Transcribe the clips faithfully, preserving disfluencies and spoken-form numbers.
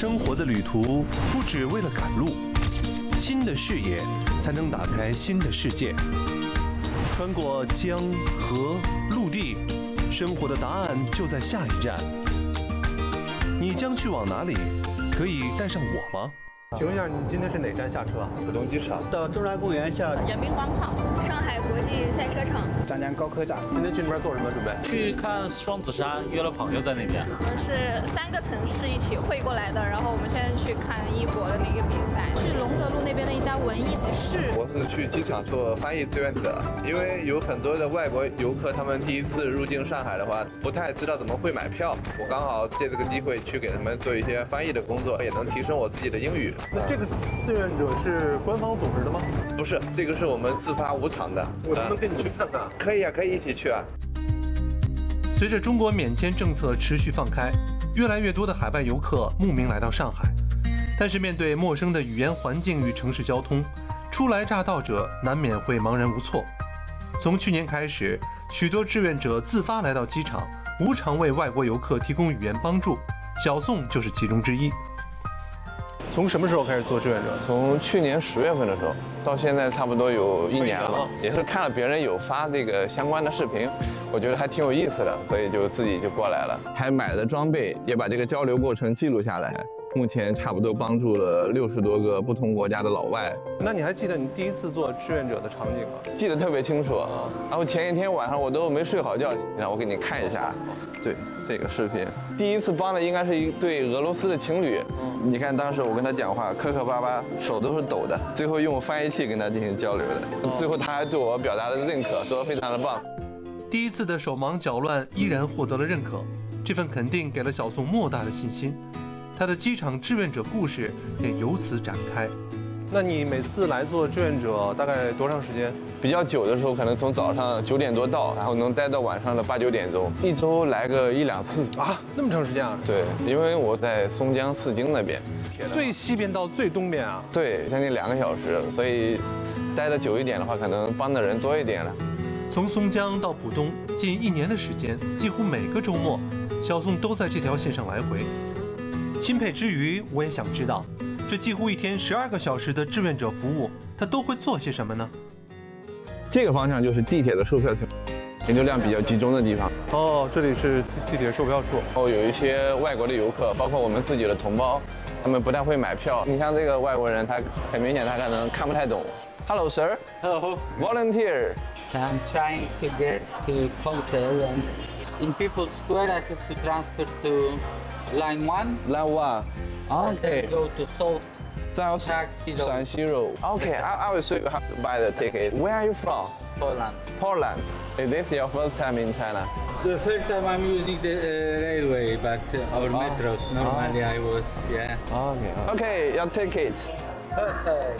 生活的旅途不只为了赶路，新的视野才能打开新的世界。穿过江河陆地，生活的答案就在下一站。你将去往哪里？可以带上我吗？请问一下，你今天是哪站下车？ 浦东机场到中山公园下。 人民广场、上海国际赛车场、 张江高科站。 今天去那边做什么准备？ 去看双子山，约了朋友在那边。 我们是三个城市一起汇过来的，然后我们现在去看一博的那个比赛，去隆德路那边的一家文艺室。 我是去机场做翻译志愿者，因为有很多的外国游客，他们第一次入境上海的话，不太知道怎么会买票。我刚好借这个机会去给他们做一些翻译的工作，也能提升我自己的英语。 那这个志愿者是官方组织的吗？ 不是，这个是我们自发无偿的。 我能不能跟你去看看？ 可以啊，可以一起去啊。 随着中国免签政策持续放开，越来越多的海外游客慕名来到上海，但是面对陌生的语言环境与城市交通，初来乍到者难免会茫然无措。从去年开始，许多志愿者自发来到机场，无偿为外国游客提供语言帮助，小宋就是其中之一。从什么时候开始做志愿者？ 从去年十月份的时候到现在，差不多有一年了。也是看了别人有发这个相关的视频，我觉得还挺有意思的，所以就自己就过来了。还买了装备，也把这个交流过程记录下来。目前差不多帮助了六十多个不同国家的老外。 那你还记得你第一次做志愿者的场景吗？ 记得特别清楚。然后前一天晚上我都没睡好觉，让我给你看一下。对，这个视频，第一次帮的应该是一对俄罗斯的情侣。你看当时我跟他讲话，磕磕巴巴，手都是抖的，最后用翻译器跟他进行交流的。最后他还对我表达了认可，说非常的棒。 第一次的手忙脚乱依然获得了认可，这份肯定给了小宋莫大的信心。他的机场志愿者故事也由此展开。那你每次来做志愿者大概多长时间？ 比较久的时候，可能从早上九点多到，然后能待到晚上的八九点钟，一周来个一两次啊，那么长时间啊？ 对，因为我在松江四京那边， 最西边到最东边啊？ 对，将近两个小时，所以待得久一点的话，可能帮的人多一点了。 从松江到浦东，近一年的时间，几乎每个周末，小宋都在这条线上来回。钦佩之余，我也想知道，这几乎一天十二个小时的志愿者服务，他都会做些什么呢？ 这个方向就是地铁的售票亭，人流量比较集中的地方。 哦，这里是地铁售票处。 哦，有一些外国的游客，包括我们自己的同胞，他们不太会买票。你像这个外国人，他很明显他可能看不太懂。Hello, sir. Hello. Volunteer. I'm trying to get to hotel and in People's Square I have to transfer to Line One. Line One. Okay. Go to South. South Taxi Road. Shanxi Road. Okay, I, I will show you how to buy the ticket. Where are you from? Poland. Poland. Is this your first time in China? The first time I'm using the uh, railway, but uh, our oh. metros. Normally oh. I was, yeah. Okay. Okay, your ticket. Perfect.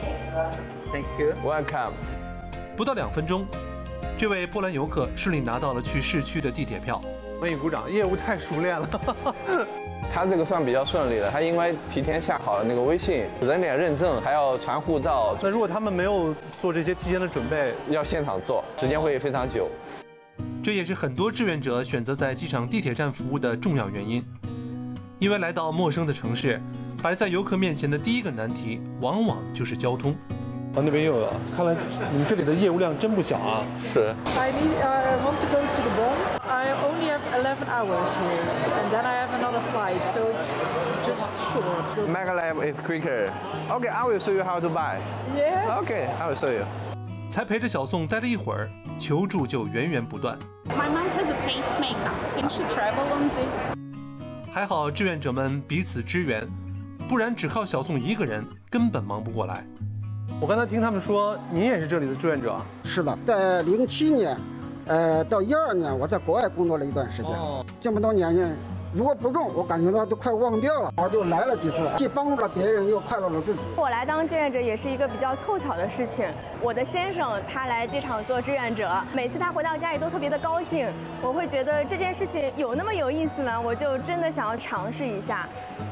Thank you. Welcome. 不到两分钟，这位波兰游客顺利拿到了去市区的地铁票。为你鼓掌，业务太熟练了。 他这个算比较顺利了，他应该提前下好了那个微信，人脸认证，还要传护照。 那如果他们没有做这些提前的准备， 要现场做，时间会非常久。 这也是很多志愿者选择在机场地铁站服务的重要原因，因为来到陌生的城市，摆在游客面前的第一个难题，往往就是交通。哦，那边又有了，看来你们这里的业务量真不小啊。 是。 I need, I want to go to the Bond. I only have eleven hours here, and then I have another flight, so it's just short. Maglev is quicker. Okay, I will show you how to buy. Yeah. Okay, I will show you. 才陪着小宋待了一会儿，求助就源源不断。 My mom has a pacemaker. Can she travel on this? 还好志愿者们彼此支援，不然只靠小宋一个人根本忙不过来。我刚才听他们说，您也是这里的志愿者。 是的，在零七年，呃，到一二年，我在国外工作了一段时间。哦、这么多年呢，如果不中，我感觉到都快忘掉了。我就来了几次，既帮助了别人，又快乐了自己。 我来当志愿者也是一个比较凑巧的事情。我的先生他来机场做志愿者，每次他回到家里都特别的高兴。我会觉得这件事情有那么有意思呢，我就真的想要尝试一下。